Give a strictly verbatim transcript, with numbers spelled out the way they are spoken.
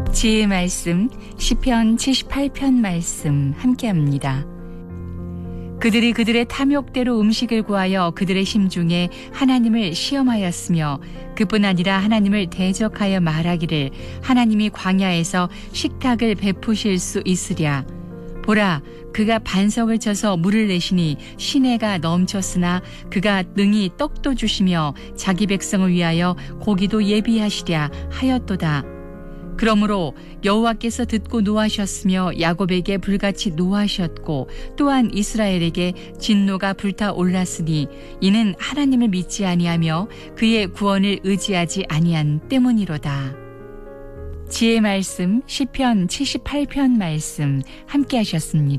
지혜의 말씀 시편 칠십팔 편 말씀 함께합니다. 그들이 그들의 탐욕대로 음식을 구하여 그들의 심중에 하나님을 시험하였으며 그뿐 아니라 하나님을 대적하여 말하기를 하나님이 광야에서 식탁을 베푸실 수 있으랴. 보라, 그가 반석을 쳐서 물을 내시니 시내가 넘쳤으나 그가 능히 떡도 주시며 자기 백성을 위하여 고기도 예비하시랴 하였도다. 그러므로 여호와께서 듣고 노하셨으며 야곱에게 불같이 노하셨고 또한 이스라엘에게 진노가 불타올랐으니 이는 하나님을 믿지 아니하며 그의 구원을 의지하지 아니한 때문이로다. 지혜의 말씀 시편 칠십팔 편 말씀 함께 하셨습니다.